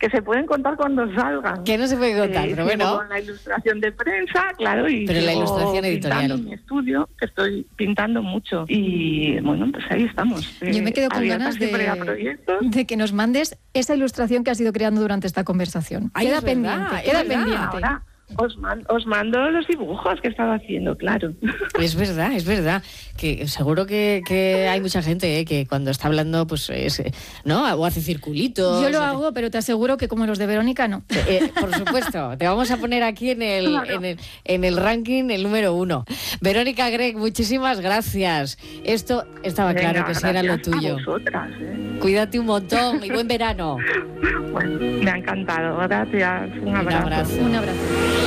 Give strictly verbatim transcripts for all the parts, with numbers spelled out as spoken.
que se pueden contar cuando salgan. Que no se puede contar, eh, pero bueno. Con la ilustración de prensa, claro, y pero la sigo ilustración editorial. pintando en mi estudio, que estoy pintando mucho. Y bueno, pues ahí estamos. Yo me quedo con abierta ganas siempre a de, proyectos. de que nos mandes esa ilustración que has ido creando durante esta conversación. Ay, queda es verdad, pendiente, es queda verdad. pendiente. Ahora os, man- os mando los dibujos que estaba haciendo, claro. Es verdad, es verdad. Que seguro que, que hay mucha gente eh, que cuando está hablando, pues es, eh, ¿no? O hace circulitos. Yo lo o hace- hago, pero te aseguro que como los de Verónica, no. Eh, por supuesto, te vamos a poner aquí en el, Claro. en el, en el ranking el número uno. Verónica Grech, muchísimas gracias. Esto estaba Venga, claro que sí era lo gracias a tuyo. vosotras, ¿eh? Cuídate un montón y buen verano. Bueno, me ha encantado. Gracias. Un Un abrazo. abrazo. Un abrazo.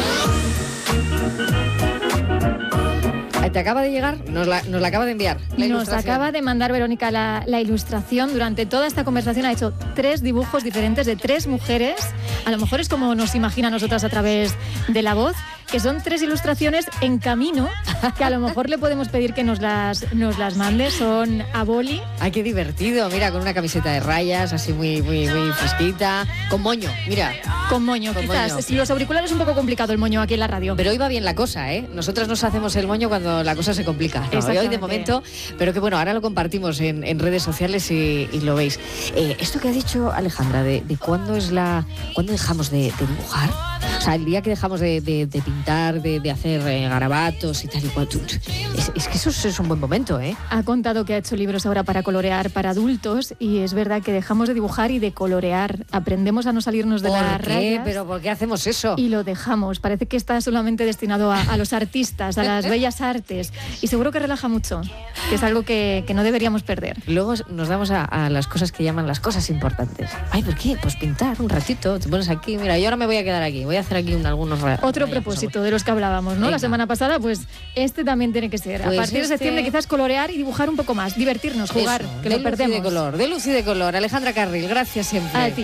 ¿Te acaba de llegar? Nos la, nos la acaba de enviar. La Nos ilustración. acaba de mandar Verónica la, la ilustración. Durante toda esta conversación ha hecho tres dibujos diferentes de tres mujeres. A lo mejor es como nos imagina a nosotras a través de la voz, que son tres ilustraciones en camino, que a lo mejor le podemos pedir que nos las, nos las mande. Son a boli. Ay, qué divertido. Mira, con una camiseta de rayas, así muy, muy, muy fresquita. Con moño, mira. Con moño, Con quizás. moño. Si los auriculares es un poco complicado el moño aquí en la radio. Pero hoy va bien la cosa, ¿eh? Nosotras nos hacemos el moño cuando la cosa se complica. No, y hoy de Exactamente. momento, pero que bueno, ahora lo compartimos en, en redes sociales y, y lo veis. Eh, esto que ha dicho Alejandra, de, de cuándo es la, cuándo dejamos de, de dibujar. O sea, el día que dejamos de, de- de pintar, de, de hacer eh, garabatos y tal y cual. Es, es que eso es, es un buen momento, ¿eh? Ha contado que ha hecho libros ahora para colorear para adultos y es verdad que dejamos de dibujar y de colorear. Aprendemos a no salirnos de ¿Por las qué? rayas. ¿Pero por qué hacemos eso? Y lo dejamos. Parece que está solamente destinado a, a los artistas, a las bellas artes. Y seguro que relaja mucho, que es algo que, que no deberíamos perder. Luego nos damos a, a las cosas que llaman las cosas importantes. Ay, ¿por qué? Pues pintar un ratito, te pones aquí, mira, yo ahora me voy a quedar aquí, voy a hacer aquí un, algunos ra- Otro rayos. propósito de los que hablábamos, ¿no? Venga. La semana pasada, pues este también tiene que ser. Pues a partir este- de septiembre quizás colorear y dibujar un poco más, divertirnos, jugar, Eso, que de lo luz y perdemos. de color, de luz y de color. Alejandra Carril, gracias siempre. A ti.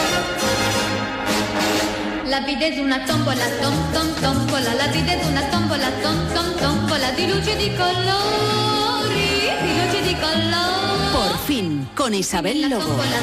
La vita è una tombola, tom tom tombola, la vita è una tombola, tom tom tombola, di luce di colori, di luce di colori. Por fin, con Isabel La Lobo. tombola